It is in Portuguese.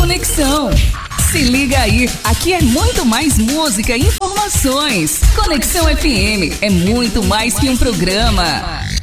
Conexão. Se liga aí, aqui é muito mais música e informações. Conexão FM é muito mais que um programa.